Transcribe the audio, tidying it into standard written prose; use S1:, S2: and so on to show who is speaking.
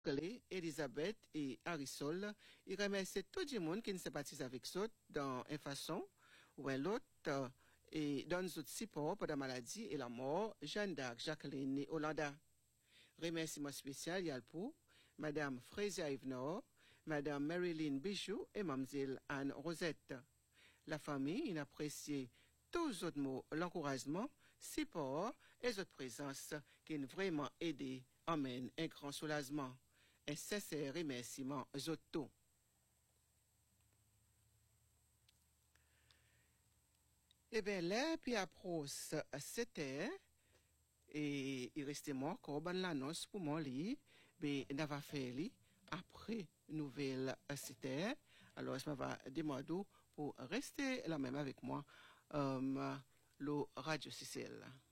S1: Elisabeth et Arisol, il remercie tout le monde qui ne sympathise avec eux dans une façon ou l'autre et donne autres support pour la maladie et la mort, Jeanne d'Arc, Jacqueline et Hollanda. Remerciement spécial y a pour Madame Fraser Ivenor, Madame Marilyn Bijou et Mademoiselle Anne Rosette. La famille, il apprécie tous les autres mots, l'encouragement, support et les autres présences qui ont vraiment aidé, amène un grand soulagement. Un sincère remerciement aux autres. Eh bien, là, puis après, c'était, et il restait moi, quand on l'annonce pour mon lit, mais on va faire après nouvelle c'était. Alors, je va demander pour rester là même avec moi, le Radio CCL.